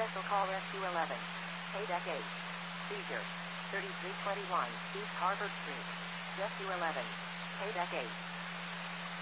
Also call SQ11. Paydeck 8. Seizure. 3321 East Harvard Street. SQ11. Paydeck 8.